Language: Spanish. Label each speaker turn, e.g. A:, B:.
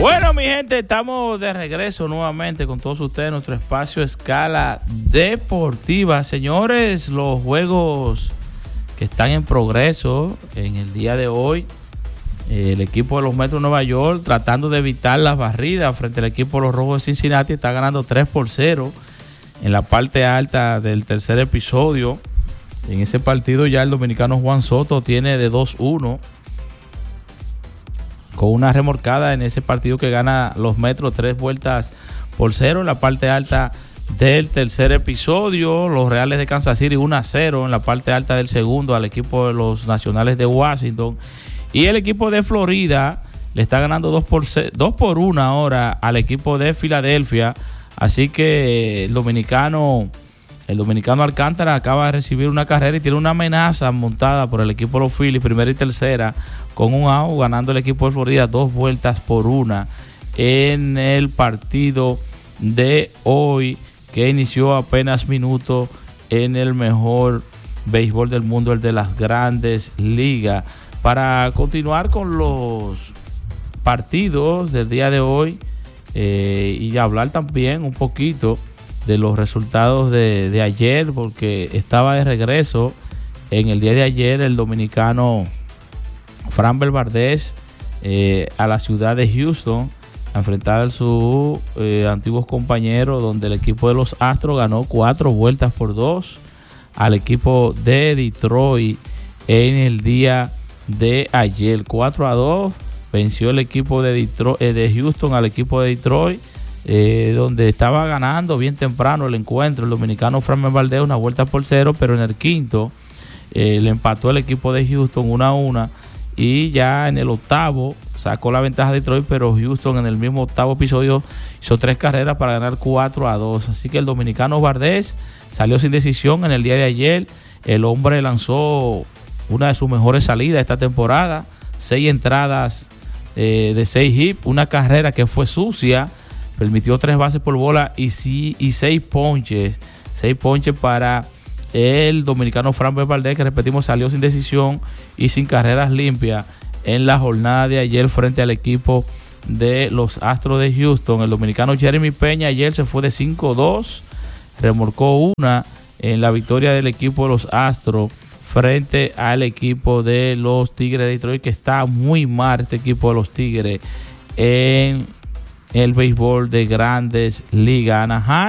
A: Bueno, mi gente, estamos de regreso nuevamente con todos ustedes en nuestro espacio Escala Deportiva. Señores, los juegos que están en progreso en el día de hoy, el equipo de los Metros de Nueva York tratando de evitar las barridas frente al equipo de los Rojos de Cincinnati, está ganando 3-0 en la parte alta del tercer episodio. En ese partido ya el dominicano Juan Soto tiene de 2-1 con una remolcada en ese partido que gana los Metros 3-0 en la parte alta del tercer episodio. Los Reales de Kansas City 1-0 en la parte alta del segundo al equipo de los Nacionales de Washington. Y el equipo de Florida le está ganando 2-1 ahora al equipo de Filadelfia. Así que el dominicano Alcántara acaba de recibir una carrera y tiene una amenaza montada por el equipo de los Phillies, primera y tercera, con un out, ganando el equipo de Florida 2-1 en el partido de hoy, que inició apenas minutos en el mejor béisbol del mundo, el de las Grandes Ligas. Para continuar con los partidos del día de hoy y hablar también un poquito de los resultados de ayer, porque estaba de regreso en el día de ayer el dominicano Framber Valdez a la ciudad de Houston a enfrentar a sus antiguos compañeros, donde el equipo de los Astros ganó 4-2 al equipo de Detroit en el día de ayer. 4-2 venció el equipo de Houston al equipo de Detroit, donde estaba ganando bien temprano el encuentro el dominicano Framber Valdez 1-0, pero en el quinto le empató el equipo de Houston 1-1, y ya en el octavo sacó la ventaja de Detroit, pero Houston en el mismo octavo episodio hizo 3 carreras para ganar 4-2. Así que el dominicano Valdez salió sin decisión en el día de ayer. El hombre lanzó una de sus mejores salidas esta temporada, 6 entradas de 6 hits, una carrera que fue sucia, permitió 3 bases por bola y 6 ponches. 6 ponches para el dominicano Framber Valdez, que repetimos, salió sin decisión y sin carreras limpias en la jornada de ayer frente al equipo de los Astros de Houston. El dominicano Jeremy Peña ayer se fue de 5-2, remolcó una en la victoria del equipo de los Astros frente al equipo de los Tigres de Detroit, que está muy mal este equipo de los Tigres en el béisbol de Grandes Ligas. Anaheim